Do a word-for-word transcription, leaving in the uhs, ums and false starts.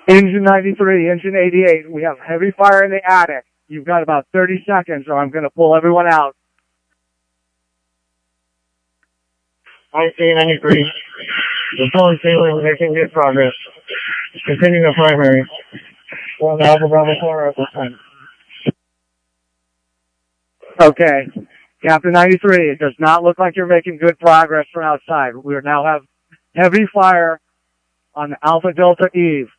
Engine ninety-three, engine eighty-eight, we have heavy fire in the attic. You've got about thirty seconds or I'm going to pull everyone out. I C ninety-three. The phone ceiling making good progress. Continue the primary. We're on the Alpha Bravo four at this time. Okay. Captain ninety-three, it does not look like you're making good progress from outside. We now have heavy fire on Alpha Delta Eve.